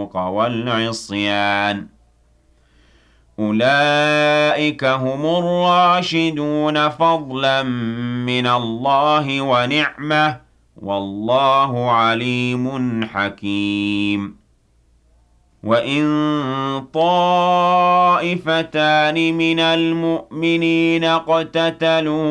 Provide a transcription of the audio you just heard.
الفسوق والعصيان أولئك هم الراشدون فضلا من الله ونعمة والله عليم حكيم وإن طائفتان من المؤمنين اقتتلوا